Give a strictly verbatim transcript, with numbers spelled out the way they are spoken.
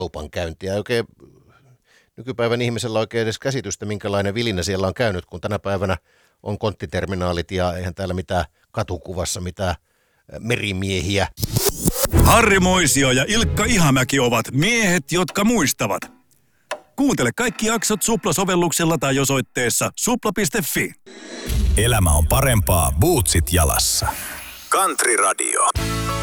kaupankäyntiä. Oikein nykypäivän ihmisellä oikein edes käsitystä, minkälainen vilinä siellä on käynyt, kun tänä päivänä on konttiterminaalit ja eihän täällä mitään katukuvassa mitään merimiehiä. Harri Moisio ja Ilkka Ihamäki ovat miehet, jotka muistavat. Kuuntele kaikki jaksot Supla-sovelluksella tai osoitteessa supla piste fi. Elämä on parempaa bootsit jalassa. Country Radio.